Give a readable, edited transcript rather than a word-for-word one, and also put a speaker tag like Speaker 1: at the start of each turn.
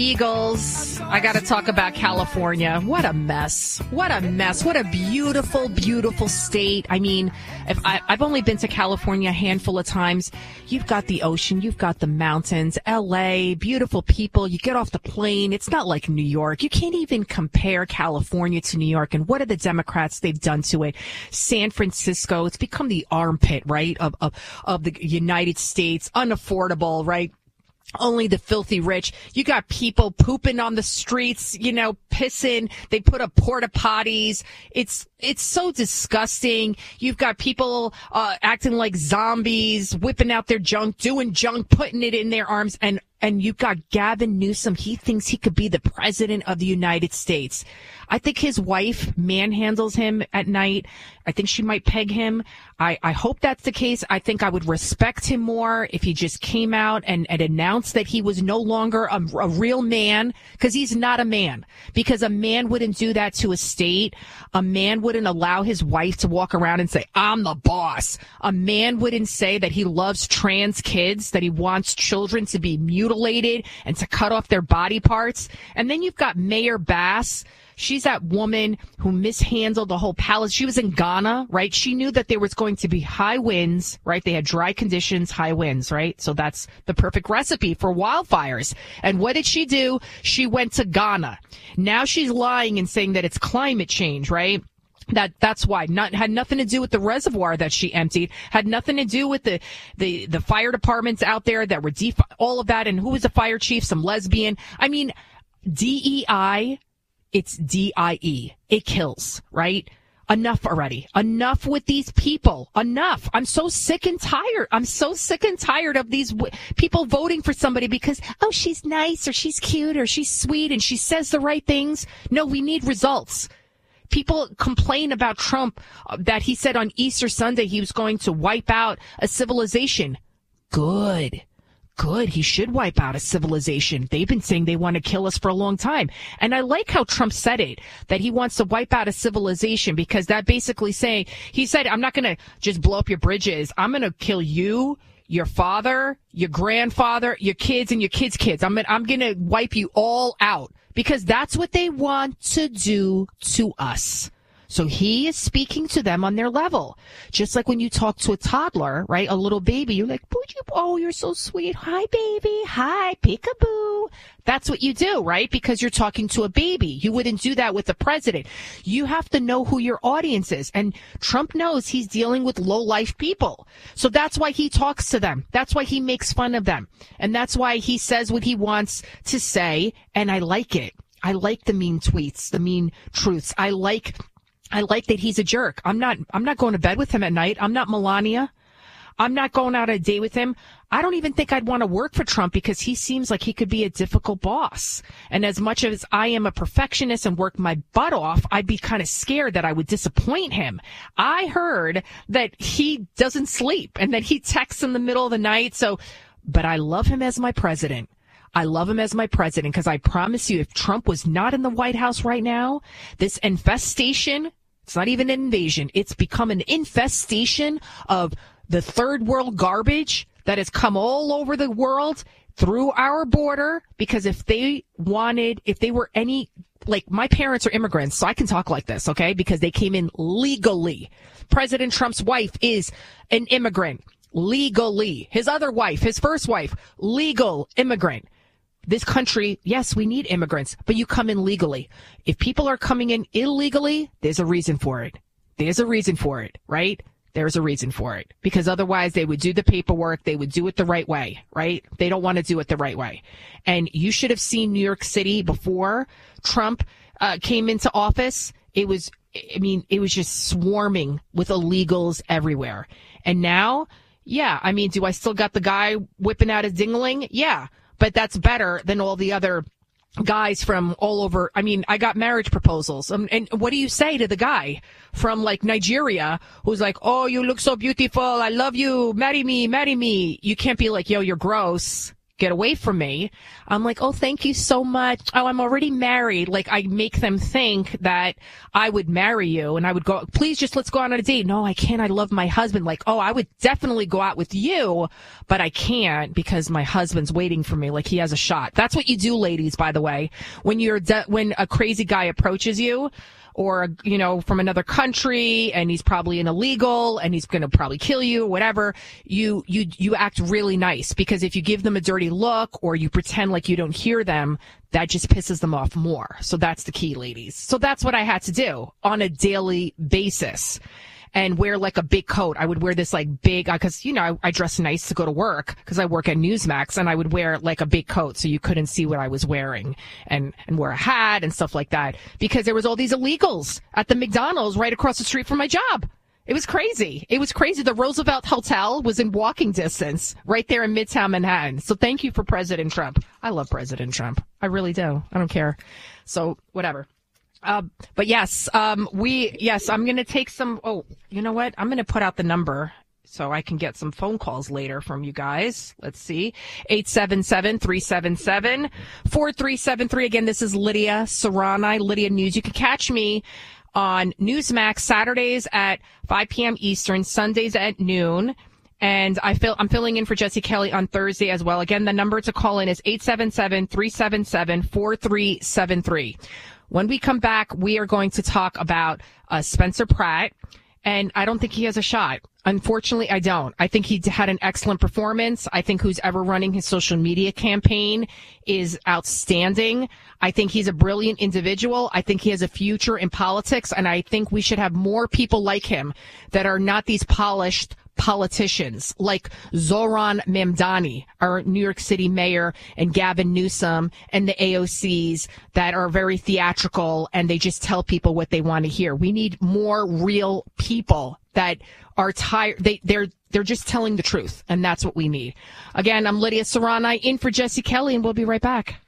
Speaker 1: Eagles. I got to talk about California. What a mess. What a mess. What a beautiful, beautiful state. I mean, I've only been to California a handful of times. You've got the ocean. You've got the mountains. L.A., beautiful people. You get off the plane. It's not like New York. You can't even compare California to New York. And what are the Democrats they've done to it? San Francisco, it's become the armpit, right, of the United States. Unaffordable, right? Only the filthy rich. You got people pooping on the streets, pissing. They put up porta potties. It's so disgusting. You've got people acting like zombies, whipping out their junk, doing junk, putting it in their arms. And you've got Gavin Newsom. He thinks he could be the president of the United States. I think his wife manhandles him at night. I think she might peg him. I hope that's the case. I think I would respect him more if he just came out and announced that he was no longer a real man, because he's not a man. Because a man wouldn't do that to a state. A man wouldn't allow his wife to walk around and say, I'm the boss. A man wouldn't say that he loves trans kids, that he wants children to be mutilated and to cut off their body parts. And then you've got Mayor Bass. She's that woman who mishandled the whole palace. She was in Ghana, right? She knew that there was going to be high winds, right? They had dry conditions, high winds, right? So that's the perfect recipe for wildfires. And what did she do? She went to Ghana. Now she's lying and saying that it's climate change, right? That's why. Had nothing to do with the reservoir that she emptied. Had nothing to do with the fire departments out there that were all of that. And who was the fire chief? Some lesbian. I mean, DEI. It's DIE. It kills, right? Enough already. Enough with these people. Enough. I'm so sick and tired. I'm so sick and tired of these people voting for somebody because, oh, she's nice or she's cute or she's sweet and she says the right things. No, we need results. People complain about Trump that he said on Easter Sunday he was going to wipe out a civilization. Good. He should wipe out a civilization. They've been saying they want to kill us for a long time. And I like how Trump said it, that he wants to wipe out a civilization, because that basically saying, he said, I'm not going to just blow up your bridges. I'm going to kill you, your father, your grandfather, your kids, and your kids' kids. I'm going to wipe you all out, because that's what they want to do to us. So he is speaking to them on their level. Just like when you talk to a toddler, right? A little baby, you're like, oh, you're so sweet. Hi, baby. Hi, peekaboo. That's what you do, right? Because you're talking to a baby. You wouldn't do that with the president. You have to know who your audience is. And Trump knows he's dealing with low-life people. So that's why he talks to them. That's why he makes fun of them. And that's why he says what he wants to say. And I like it. I like the mean tweets, the mean truths. I like that he's a jerk. I'm not going to bed with him at night. I'm not Melania. I'm not going out on a date with him. I don't even think I'd want to work for Trump, because he seems like he could be a difficult boss. And as much as I am a perfectionist and work my butt off, I'd be kind of scared that I would disappoint him. I heard that he doesn't sleep and that he texts in the middle of the night. But I love him as my president. I love him as my president, because I promise you, if Trump was not in the White House right now, this infestation, it's not even an invasion, it's become an infestation of the third world garbage that has come all over the world through our border. Because if they were any, like, my parents are immigrants, so I can talk like this, okay? Because they came in legally. President Trump's wife is an immigrant, legally. His other wife, his first wife, legal immigrant. This country, yes, we need immigrants, but you come in legally. If people are coming in illegally, there's a reason for it. There's a reason for it, right? There's a reason for it. Because otherwise they would do the paperwork. They would do it the right way, right? They don't want to do it the right way. And you should have seen New York City before Trump came into office. It was just swarming with illegals everywhere. And now, yeah, do I still got the guy whipping out his dingling? Yeah. But that's better than all the other guys from all over. I got marriage proposals. And what do you say to the guy from, like, Nigeria who's like, oh, you look so beautiful. I love you. Marry me. You can't be like, yo, you're gross. get away from me. I'm like, oh, thank you so much. Oh, I'm already married. Like, I make them think that I would marry you, and I would go, please just let's go out on a date. No, I can't. I love my husband. Like, oh, I would definitely go out with you, but I can't because my husband's waiting for me. Like, he has a shot. That's what you do, ladies, by the way. When when a crazy guy approaches you, or, you know, from another country, and he's probably an illegal, and he's going to probably kill you, or whatever, you act really nice, because if you give them a dirty look, or you pretend like you don't hear them, that just pisses them off more. So that's the key, ladies. So that's what I had to do on a daily basis. And wear like a big coat. I would wear this like big, because, you know, I dress nice to go to work because I work at Newsmax, and I would wear like a big coat so you couldn't see what I was wearing, and wear a hat and stuff like that, because there was all these illegals at the McDonald's right across the street from my job. It was crazy. It was crazy. The Roosevelt Hotel was in walking distance right there in Midtown Manhattan. So thank you for President Trump. I love President Trump. I really do. I don't care. So whatever. But yes, I'm going to take some, you know what? I'm going to put out the number so I can get some phone calls later from you guys. Let's see. 877-377-4373. Again, this is Lydia Serrani, Lydia News. You can catch me on Newsmax Saturdays at 5 p.m. Eastern, Sundays at noon. And I'm filling in for Jesse Kelly on Thursday as well. Again, the number to call in is 877-377-4373. When we come back, we are going to talk about Spencer Pratt, and I don't think he has a shot. Unfortunately, I don't. I think he had an excellent performance. I think who's ever running his social media campaign is outstanding. I think he's a brilliant individual. I think he has a future in politics, and I think we should have more people like him that are not these polished politicians like Zohran Mamdani, our New York City mayor, and Gavin Newsom and the AOCs that are very theatrical and they just tell people what they want to hear. We need more real people that are tired. They're just telling the truth, and that's what we need. Again, I'm Lydia Serrani in for Jesse Kelly, and we'll be right back.